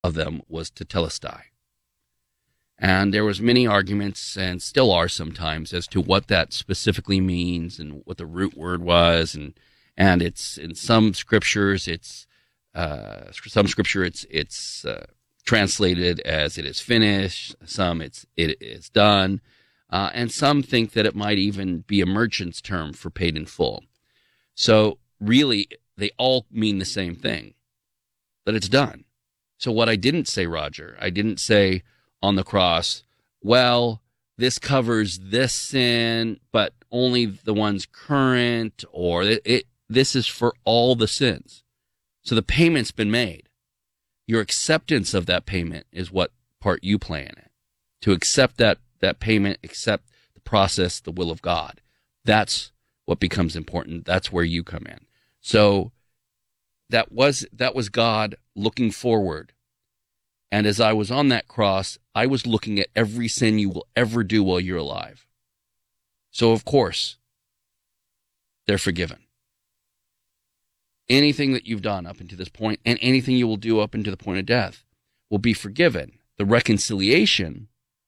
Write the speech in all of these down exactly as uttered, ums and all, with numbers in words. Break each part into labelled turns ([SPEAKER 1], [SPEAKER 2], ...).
[SPEAKER 1] of them was tetelestai. And there was many arguments, and still are sometimes, as to what that specifically means and what the root word was. And and it's in some scriptures, it's uh, some scripture it's it's uh, translated as "it is finished." Some it's "it is done," uh, and some think that it might even be a merchant's term for paid in full. So really, they all mean the same thing, that it's done. So what I didn't say, Roger, I didn't say on the cross, well, this covers this sin, but only the ones current, or it, it this is for all the sins. So the payment's been made. Your acceptance of that payment is what part you play in it. To accept that, that payment, accept the process, the will of God. That's what becomes important. That's where you come in. So that was that was God looking forward. And as I was on that cross, I was looking at every sin you will ever do while you're alive. So, of course, they're forgiven. Anything that you've done up until this point, and anything you will do up until the point of death, will be forgiven. The reconciliation,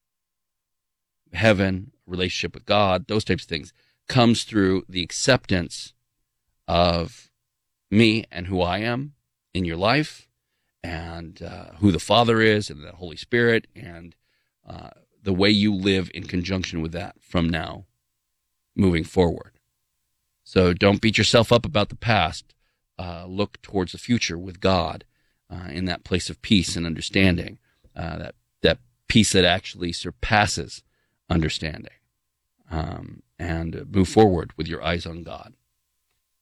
[SPEAKER 1] heaven, relationship with God, those types of things, comes through the acceptance of me and who I am in your life, and uh, who the Father is, and the Holy Spirit, and uh, the way you live in conjunction with that from now moving forward. So don't beat yourself up about the past. Uh, look towards the future with God uh, in that place of peace and understanding, uh, that, that peace that actually surpasses understanding, um, and move forward with your eyes on God.